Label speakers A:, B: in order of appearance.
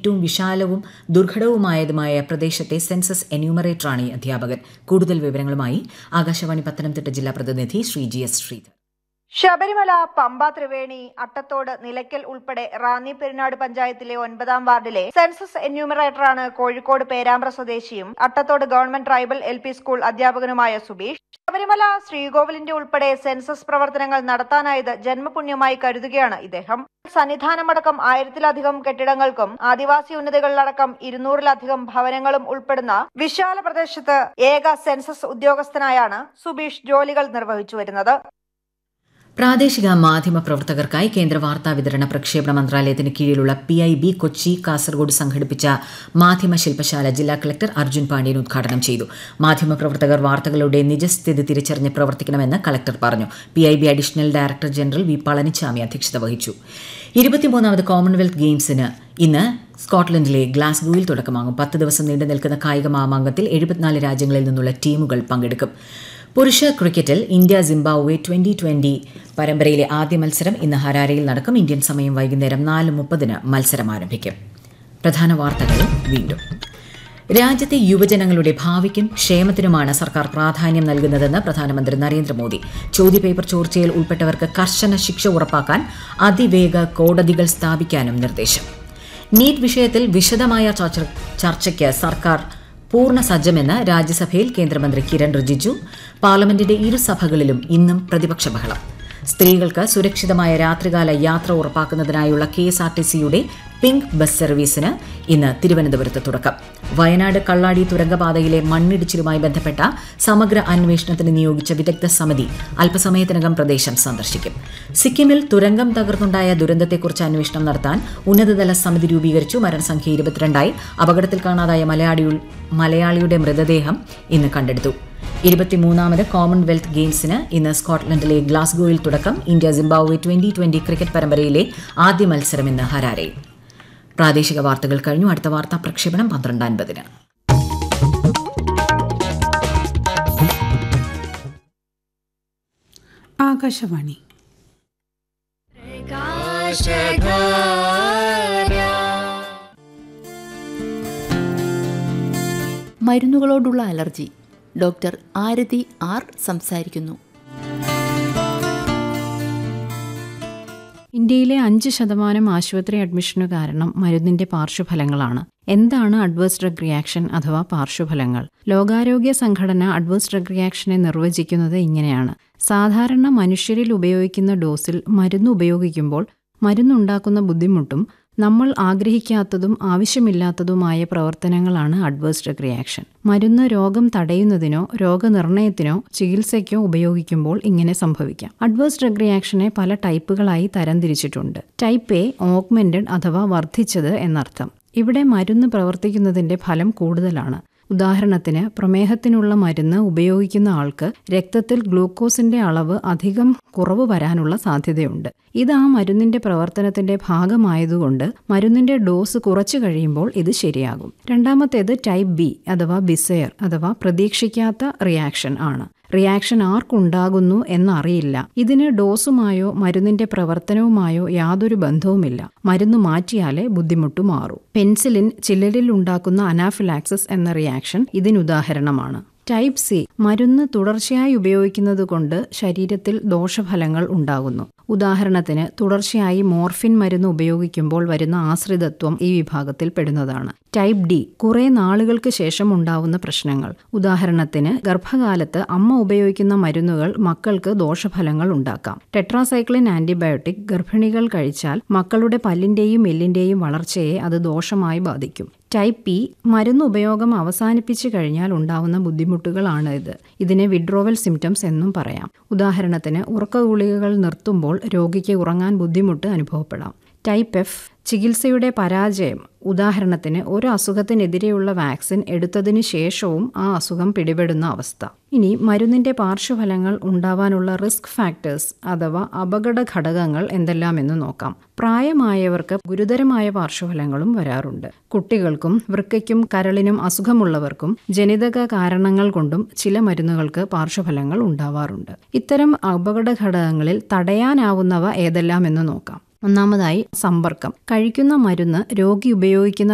A: ഏറ്റവും വിശാലവും ദുർഘടവുമായതുമായ പ്രദേശത്തെ സെൻസസ് എന്യൂമറേറ്ററാണ് ഈ അധ്യാപകൻ. കൂടുതൽ വിവരങ്ങളുമായി ആകാശവാണി പത്തനംതിട്ട ജില്ലാ പ്രതിനിധി ശ്രീ GS ശ്രീധർ.
B: ശബരിമല, പമ്പ, ത്രിവേണി, അട്ടത്തോട്, നിലയ്ക്കൽ ഉൾപ്പെടെ റാന്നി പെരിനാട് പഞ്ചായത്തിലെ 9ാം വാർഡിലെ സെൻസസ് എന്യൂമറേറ്ററാണ് കോഴിക്കോട് പേരാമ്പ്ര സ്വദേശിയും Attathodu government tribal LP school അധ്യാപകനുമായ Subeesh. Sabarimala, ശ്രീകോവിലിന്റെ ഉൾപ്പെടെ സെൻസസ് പ്രവർത്തനങ്ങൾ നടത്താനായത് ജന്മപുണ്യമായി കരുതുകയാണ് ഇദ്ദേഹം. സന്നിധാനമടക്കം 1000-ലധികം കെട്ടിടങ്ങൾക്കും ആദിവാസി ഉന്നതികളിലടക്കം 200-ലധികം ഭവനങ്ങളും ഉൾപ്പെടുന്ന വിശാല പ്രദേശത്ത് ഏക സെൻസസ് ഉദ്യോഗസ്ഥനായാണ് സുബീഷ് ജോലികൾ നിർവഹിച്ചു വരുന്നത്.
A: പ്രാദേശിക മാധ്യമ പ്രവർത്തകർക്കായി കേന്ദ്ര വാർത്താ വിതരണ പ്രക്ഷേപണ മന്ത്രാലയത്തിന് കീഴിലുള്ള PIB കൊച്ചി, കാസർഗോഡ് സംഘടിപ്പിച്ച മാധ്യമ ശില്പശാല ജില്ലാ കളക്ടർ അർജുൻ പാണ്ഡ്യൻ ഉദ്ഘാടനം ചെയ്തു. മാധ്യമപ്രവർത്തകർ വാർത്തകളുടെ നിജസ്ഥിതി തിരിച്ചറിഞ്ഞ് പ്രവർത്തിക്കണമെന്ന് കളക്ടർ പറഞ്ഞു. PIB additional director general V Palaniswami അധ്യക്ഷത വഹിച്ചു. 23ാമത് കോമൺവെൽത്ത് ഗെയിംസിന് ഇന്ന് സ്കോട്ട്ലൻഡിലെ ഗ്ലാസ്ഗോയിൽ തുടക്കമാകും. 10 ദിവസം നീണ്ടു നിൽക്കുന്ന കായിക മാമാങ്കത്തിൽ 74 രാജ്യങ്ങളിൽ നിന്നുള്ള ടീമുകൾ പങ്കെടുക്കും. പുരുഷ ക്രിക്കറ്റിൽ ഇന്ത്യ സിംബാബ്വെ 2020 പരമ്പരയിലെ ആദ്യ മത്സരം ഇന്ന് ഹരാരയിൽ നടക്കും. ഇന്ത്യൻ സമയം വൈകുന്നേരം 4:30 മത്സരം ആരംഭിക്കും. പ്രധാന വാർത്തകൾ വീണ്ടും. രാജ്യത്തെ യുവജനങ്ങളുടെ ഭാവിക്കും ക്ഷേമത്തിനുമാണ് സർക്കാർ പ്രാധാന്യം നൽകുന്നതെന്ന് പ്രധാനമന്ത്രി നരേന്ദ്രമോദി. ചോദ്യപേപ്പർ ചോർച്ചയിൽ ഉൾപ്പെട്ടവർക്ക് കർശന ശിക്ഷ ഉറപ്പാക്കാൻ അതിവേഗ കോടതികൾ സ്ഥാപിക്കാനും നിർദ്ദേശം. നീറ്റ് വിഷയത്തിൽ വിശദമായ ചർച്ചയ്ക്ക് സർക്കാർ പൂർണ്ണ സജ്ജമെന്ന് രാജ്യസഭയിൽ കേന്ദ്രമന്ത്രി കിരൺ റിജിജു. പാർലമെന്റിന്റെ ഇരുസഭകളിലും ഇന്നും പ്രതിപക്ഷ ബഹളം. സ്ത്രീകൾക്ക് സുരക്ഷിതമായ രാത്രികാല യാത്ര ഉറപ്പാക്കുന്നതിനായുള്ള KSRTCയുടെ പിങ്ക് ബസ് സർവീസിന് ഇന്ന് തിരുവനന്തപുരത്ത് തുടക്കം. വയനാട് കള്ളാടി തുരങ്കപാതയിലെ മണ്ണിടിച്ചിലുമായി ബന്ധപ്പെട്ട സമഗ്ര അന്വേഷണത്തിന് നിയോഗിച്ച വിദഗ്ധ സമിതി അല്പസമയത്തിനകം പ്രദേശം സന്ദർശിക്കും. സിക്കിമിൽ തുരങ്കം തകർന്നുണ്ടായ ദുരന്തത്തെക്കുറിച്ച് അന്വേഷണം നടത്താൻ ഉന്നതതല സമിതി രൂപീകരിച്ചു. മരണസംഖ്യ 22. അപകടത്തിൽ കാണാതായ മലയാളിയുടെ മൃതദേഹം ഇന്ന് കണ്ടെടുത്തു. 23ാമത് കോമൺവെൽത്ത് ഗെയിംസിന് ഇന്ന് സ്കോട്ട്ലൻഡിലെ ഗ്ലാസ്ഗോയിൽ തുടക്കം. ഇന്ത്യ സിംബാബ്വെ 2020 ക്രിക്കറ്റ് പരമ്പരയിലെ ആദ്യ മത്സരം ഇന്ന് ഹരാരയിൽ. പ്രാദേശിക വാർത്തകൾ കഴിഞ്ഞു. അടുത്ത വാർത്താ പ്രക്ഷേപണം 12:50.
C: ആകാശവാണി.
D: മരുന്നുകളോടുള്ള അലർജി. ഡോക്ടർ ആരതി R സംസാരിക്കുന്നു.
C: ഇന്ത്യയിലെ 5% ആശുപത്രി അഡ്മിഷനു കാരണം മരുന്നിന്റെ പാർശ്വഫലങ്ങളാണ്. എന്താണ് അഡ്വേഴ്സ് ഡ്രഗ് റിയാക്ഷൻ അഥവാ പാർശ്വഫലങ്ങൾ? ലോകാരോഗ്യ സംഘടന അഡ്വേഴ്സ് ഡ്രഗ് റിയാക്ഷനെ നിർവചിക്കുന്നത് ഇങ്ങനെയാണ്: സാധാരണ മനുഷ്യരിൽ ഉപയോഗിക്കുന്ന ഡോസിൽ മരുന്ന് ഉപയോഗിക്കുമ്പോൾ മരുന്നുണ്ടാക്കുന്ന ബുദ്ധിമുട്ടും നമ്മൾ ആഗ്രഹിക്കാത്തതും ആവശ്യമില്ലാത്തതുമായ പ്രവർത്തനങ്ങളാണ് അഡ്വേഴ്സ് ഡ്രഗ് റിയാക്ഷൻ. മരുന്ന് രോഗം തടയുന്നതിനോ രോഗനിർണയത്തിനോ ചികിത്സയ്ക്കോ ഉപയോഗിക്കുമ്പോൾ ഇങ്ങനെ സംഭവിക്കാം. അഡ്വേഴ്സ് ഡ്രഗ് റിയാക്ഷനെ പല ടൈപ്പുകളായി തരംതിരിച്ചിട്ടുണ്ട്. ടൈപ്പ് A ഓഗ്മെന്റഡ് അഥവാ വർദ്ധിച്ചത് എന്നർത്ഥം. ഇവിടെ മരുന്ന് പ്രവർത്തിക്കുന്നതിന്റെ ഫലം കൂടുതലാണ്. ഉദാഹരണത്തിന്, പ്രമേഹത്തിനുള്ള മരുന്ന് ഉപയോഗിക്കുന്ന ആൾക്ക് രക്തത്തിൽ ഗ്ലൂക്കോസിന്റെ അളവ് അധികം കുറവ് വരാനുള്ള സാധ്യതയുണ്ട്. ഇത് ആ മരുന്നിന്റെ പ്രവർത്തനത്തിന്റെ ഭാഗമായതുകൊണ്ട് മരുന്നിന്റെ ഡോസ് കുറച്ചു കഴിയുമ്പോൾ ഇത് ശരിയാകും. രണ്ടാമത്തേത് ടൈപ്പ് B അഥവാ ബിസെയർ അഥവാ പ്രതീക്ഷിക്കാത്ത റിയാക്ഷൻ ആണ്. റിയാക്ഷൻ ആർക്കുണ്ടാകുന്നു എന്നറിയില്ല. ഇതിന് ഡോസുമായോ മരുന്നിന്റെ പ്രവർത്തനവുമായോ യാതൊരു ബന്ധവുമില്ല. മരുന്ന് മാറ്റിയാലേ ബുദ്ധിമുട്ട് മാറൂ. പെൻസിലിൻ ചിലരിൽ ഉണ്ടാക്കുന്ന അനാഫിലാക്സിസ് എന്ന റിയാക്ഷൻ ഇതിനുദാഹരണമാണ്. ടൈപ്പ് C മരുന്ന് തുടർച്ചയായി ഉപയോഗിക്കുന്നത് കൊണ്ട് ശരീരത്തിൽ ദോഷഫലങ്ങൾ ഉണ്ടാകുന്നു. ഉദാഹരണത്തിന്, തുടർച്ചയായി മോർഫിൻ മരുന്ന് ഉപയോഗിക്കുമ്പോൾ വരുന്ന ആശ്രിതത്വം ഈ വിഭാഗത്തിൽ പെടുന്നതാണ്. ടൈപ്പ് D കുറെ നാളുകൾക്ക് ശേഷം ഉണ്ടാവുന്ന പ്രശ്നങ്ങൾ. ഉദാഹരണത്തിന്, ഗർഭകാലത്ത് അമ്മ ഉപയോഗിക്കുന്ന മരുന്നുകൾ മക്കൾക്ക് ദോഷഫലങ്ങൾ ഉണ്ടാക്കാം. ടെട്രാസൈക്ലിൻ ആന്റിബയോട്ടിക് ഗർഭിണികൾ കഴിച്ചാൽ മക്കളുടെ പല്ലിന്റെയും എല്ലിന്റെയും വളർച്ചയെ അത് ദോഷമായി ബാധിക്കും. ടൈപ്പ് P മരുന്ന് ഉപയോഗം അവസാനിപ്പിച്ചു കഴിഞ്ഞാൽ ഉണ്ടാവുന്ന ബുദ്ധിമുട്ടുകളാണ് ഇത്. ഇതിനെ വിഡ്രോവൽ സിംറ്റംസ് എന്നും പറയാം. ഉദാഹരണത്തിന്, ഉറക്ക ഗുളികകൾ നിർത്തുമ്പോൾ രോഗിക്ക് ഉറങ്ങാൻ ബുദ്ധിമുട്ട് അനുഭവപ്പെടാം. ടൈപ്പ് F ചികിത്സയുടെ പരാജയം. ഉദാഹരണത്തിന്, ഒരു അസുഖത്തിനെതിരെയുള്ള വാക്സിൻ എടുത്തതിനു ശേഷവും ആ അസുഖം പിടിപെടുന്ന അവസ്ഥ. ഇനി മരുന്നിന്റെ പാർശ്വഫലങ്ങൾ ഉണ്ടാവാനുള്ള റിസ്ക് ഫാക്ടേഴ്സ് അഥവാ അപകട ഘടകങ്ങൾ എന്തെല്ലാമെന്ന് നോക്കാം. പ്രായമായവർക്ക് ഗുരുതരമായ പാർശ്വഫലങ്ങളും വരാറുണ്ട്. കുട്ടികൾക്കും വൃക്കയ്ക്കും കരളിനും അസുഖമുള്ളവർക്കും ജനിതക കാരണങ്ങൾ കൊണ്ടും ചില മരുന്നുകൾക്ക് പാർശ്വഫലങ്ങൾ ഉണ്ടാവാറുണ്ട്. ഇത്തരം അപകട ഘടകങ്ങളിൽ തടയാനാവുന്നവ ഏതെല്ലാമെന്ന് നോക്കാം. ഒന്നാമതായി, സമ്പർക്കം. കഴിക്കുന്ന മരുന്ന് രോഗി ഉപയോഗിക്കുന്ന